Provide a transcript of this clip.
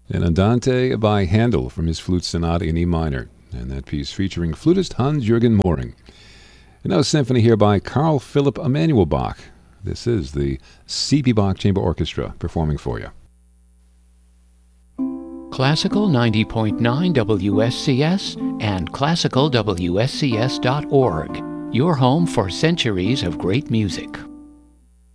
And Andante by Handel from his Flute Sonata in E minor. And that piece featuring flutist Hans-Jürgen Moring. And now a symphony here by Carl Philipp Emanuel Bach. This is the C.P. Bach Chamber Orchestra performing for you. Classical 90.9 WSCS and classicalwscs.org. Your home for centuries of great music.